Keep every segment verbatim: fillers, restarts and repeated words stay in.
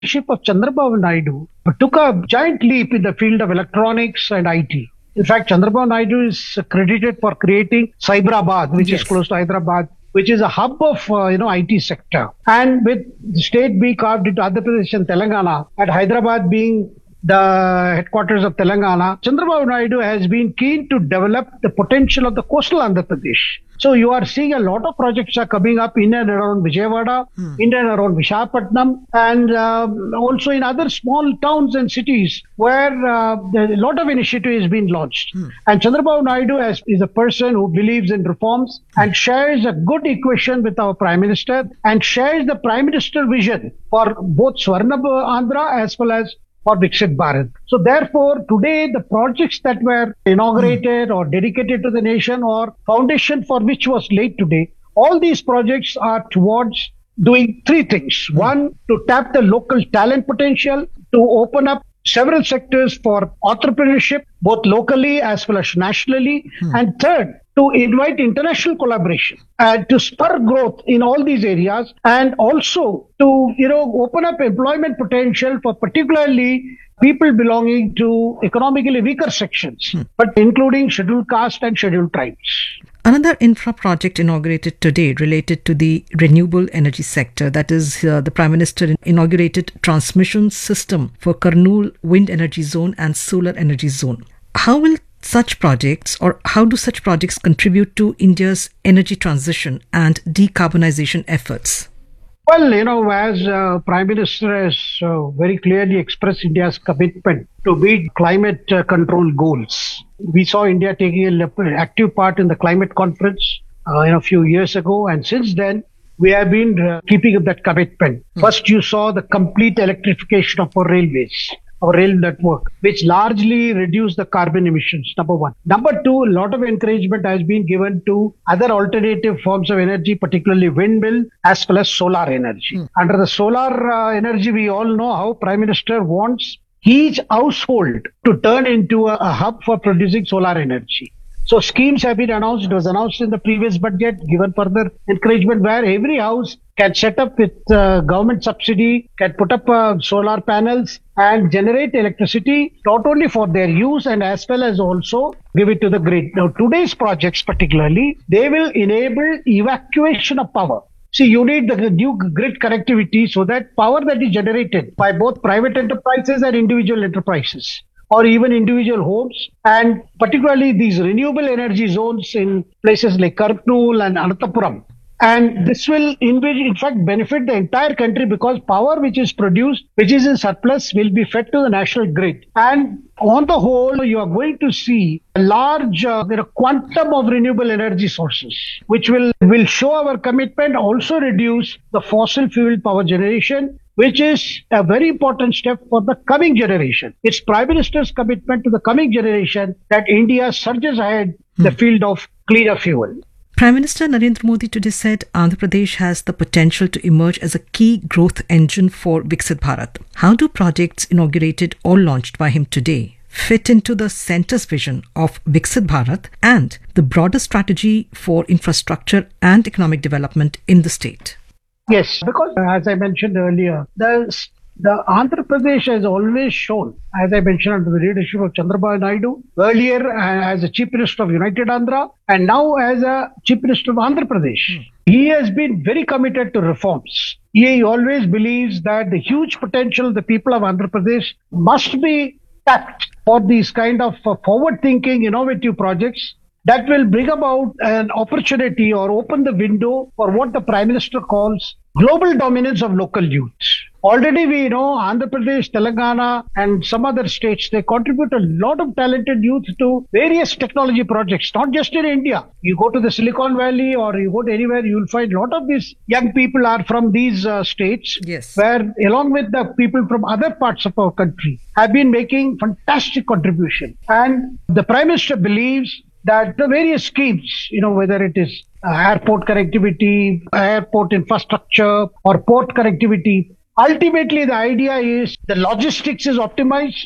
leadership of Chandrababu Naidu took a giant leap in the field of electronics and I T. In fact, Chandrababu Naidu is credited for creating Cyberabad, which yes. is close to Hyderabad, which is a hub of, uh, you know, I T sector. And with the state being carved into Andhra Pradesh and Telangana, and Hyderabad being the headquarters of Telangana, Chandrababu Naidu has been keen to develop the potential of the coastal Andhra Pradesh. So you are seeing a lot of projects are coming up in and around Vijayawada, hmm. in and around Visakhapatnam, and uh, also in other small towns and cities where uh, a lot of initiative is being launched. Hmm. And Chandrababu Naidu has, is a person who believes in reforms hmm. and shares a good equation with our Prime Minister and shares the Prime Minister vision for both Swarnabha Andhra as well as for Viksit Bharat. So therefore, today the projects that were inaugurated mm. or dedicated to the nation or foundation for which was laid today, all these projects are towards doing three things. Mm. One, to tap the local talent potential, to open up several sectors for entrepreneurship, both locally as well as nationally. Mm. And third, to invite international collaboration and to spur growth in all these areas, and also to, you know, open up employment potential for particularly people belonging to economically weaker sections, hmm. but including scheduled caste and scheduled tribes. Another infra project inaugurated today related to the renewable energy sector. That is, uh, the Prime Minister inaugurated transmission system for Kurnool Wind Energy Zone and Solar Energy Zone. How will such projects, or how do such projects contribute to India's energy transition and decarbonization efforts? Well, you know, as uh, Prime Minister has uh, very clearly expressed India's commitment to meet climate uh, control goals. We saw India taking an active part in the climate conference uh, you know, a few years ago, and since then we have been uh, keeping up that commitment. Hmm. First, you saw the complete electrification of our railways, our rail network, which largely reduce the carbon emissions, number one. Number two, a lot of encouragement has been given to other alternative forms of energy, particularly windmill as well as solar energy. Hmm. Under the solar uh, energy, we all know how Prime Minister wants each household to turn into a, a hub for producing solar energy. So schemes have been announced. It was announced in the previous budget, given further encouragement where every house can set up with uh, government subsidy, can put up uh, solar panels and generate electricity, not only for their use and as well as also give it to the grid. Now, today's projects particularly, they will enable evacuation of power. See, you need the new grid connectivity so that power that is generated by both private enterprises and individual enterprises, or even individual homes, and particularly these renewable energy zones in places like Kurnool and Ananthapuram. And this will in, in fact benefit the entire country, because power which is produced, which is in surplus, will be fed to the national grid. And on the whole, you are going to see a large uh, you know, quantum of renewable energy sources, which will, will show our commitment, also reduce the fossil fuel power generation, which is a very important step for the coming generation. It's Prime Minister's commitment to the coming generation that India surges ahead hmm. the field of cleaner fuel. Prime Minister Narendra Modi today said Andhra Pradesh has the potential to emerge as a key growth engine for Viksit Bharat. How do projects inaugurated or launched by him today fit into the centre's vision of Viksit Bharat and the broader strategy for infrastructure and economic development in the state? Yes, because as I mentioned earlier, the The Andhra Pradesh has always shown, as I mentioned, under the leadership of Chandrababu Naidu, earlier as a Chief Minister of United Andhra and now as a Chief Minister of Andhra Pradesh. Mm. He has been very committed to reforms. He always believes that the huge potential of the people of Andhra Pradesh must be tapped for these kind of uh, forward-thinking, innovative projects that will bring about an opportunity or open the window for what the Prime Minister calls global dominance of local youth. Already we know Andhra Pradesh, Telangana and some other states, they contribute a lot of talented youth to various technology projects, not just in India. You go to the Silicon Valley or you go to anywhere, you will find a lot of these young people are from these uh, states, yes, where along with the people from other parts of our country have been making fantastic contribution. And the Prime Minister believes that the various schemes, you know, whether it is uh, airport connectivity, airport infrastructure or port connectivity, ultimately the idea is the logistics is optimized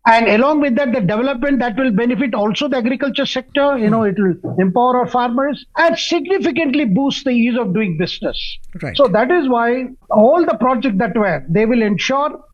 And along with that, the development that will benefit also the agriculture sector. You know, it will empower our farmers and significantly boost the ease of doing business. Right. So that is why all the projects that were, they will ensure